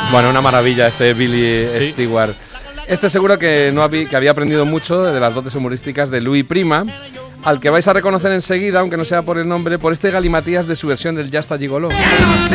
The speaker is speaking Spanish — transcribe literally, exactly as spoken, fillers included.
Bueno, una maravilla este Billy Sí. Stewart. Este seguro que, no habí, que había aprendido mucho de las dotes humorísticas de Louis Prima, al que vais a reconocer enseguida, aunque no sea por el nombre, por este galimatías de su versión del Ya está gigoló. Ya no sé